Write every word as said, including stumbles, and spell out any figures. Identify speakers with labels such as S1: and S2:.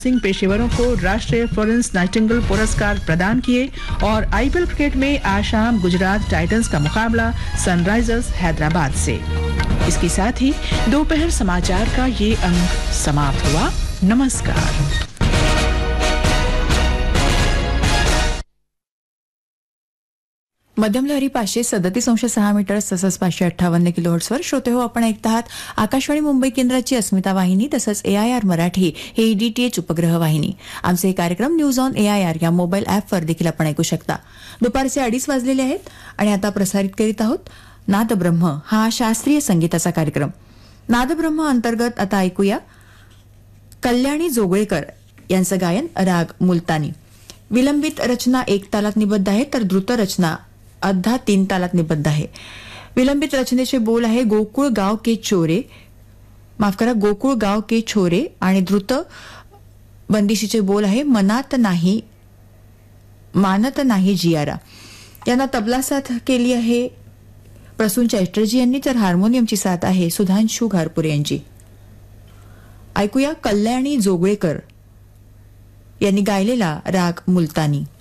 S1: सिंह पेशेवरों को राष्ट्रीय फ्लोरेंस नाइटिंगेल पुरस्कार प्रदान किए और आईपीएल क्रिकेट में आज शाम गुजरात टाइटंस का मुकाबला सनराइजर्स हैदराबाद से। इसके साथ ही दोपहर समाचार का ये अंक समाप्त हुआ। नमस्कार।
S2: मध्यम लहरी पाचशे सदतीस अंश सहा मीटर तसंच पाचशे अठ्ठावन्न किलोहर्ट्झवर श्रोते हो आपण ऐकत आहात आकाशवाणी मुंबई केंद्राची अस्मिता वाहिनी तसंच एआयआर मराठी हे ईडीटीएच उपग्रह वाहिनी। आमचे हे कार्यक्रम न्यूज ऑन एआयआर या मोबाईल ॲपवर देखील आपण ऐकू शकता। दुपारचे अडीच वाजलेले आहेत आणि आता प्रसारित करीत आहोत नादब्रह्म हा शास्त्रीय संगीताचा कार्यक्रम। नादब्रह्म अंतर्गत आता ऐकूया कल्याणी जोगळेकर यांचं गायन राग मुलतानी। विलंबित रचना एक तालात निबद्ध आहे तर द्रुत रचना अर्धा तीन तालात निबद्ध आहे। विलंबित रचनेचे बोल आहे गोकुळ गाव के चोरे माफ करा गोकुळ गाव के छोरे आणि द्रुत बंदिशीचे बोल आहे मनात नाही मानत नाही जियारा। यांना तबला साथ केली आहे प्रसून चैस्टरजी यांनी तर हार्मोनियमची साथ आहे सुधांशू घारपुरे यांची। ऐकूया कल्याणी जोगळेकर यांनी गायलेला राग मुलतानी।